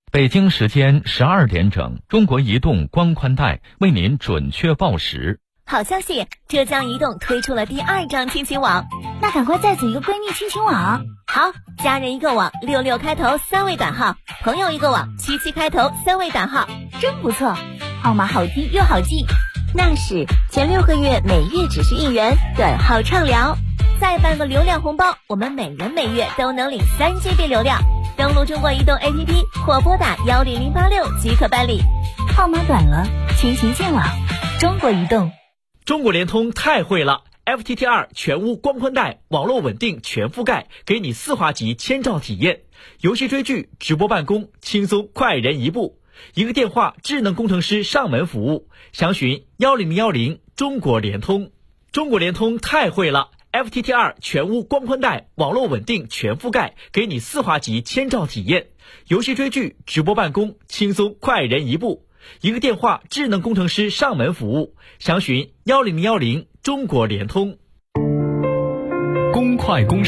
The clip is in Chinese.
北京时间12点整，中国移动光宽带为您准确报时。 好消息，浙江移动推出了第2张亲情网， 那赶快再组一个闺蜜亲情网。 好，家人一个网，66开头3位短号，朋友一个网，77开头3位短号， 真不错，号码好听又好记。 那是前6个月每月只是1元，短号畅聊，再办个流量红包，我们每人每月都能领3GB 流量。登录中国移动 APP 或拨打10086即可办理。 号码短了，亲情进网，中国移动。 中国联通太会了 ，FTTR 全屋光宽带，网络稳定全覆盖，给你4华级千兆体验，游戏追剧、直播办公，轻松快人一步。一个电话，智能工程师上门服务，详询10010中国联通。中国联通太会了 ，FTTR 全屋光宽带，网络稳定全覆盖，给你4华级千兆体验，游戏追剧、直播办公，轻松快人一步。一个电话，智能工程师上门服务，详询10010中国联通。 公快公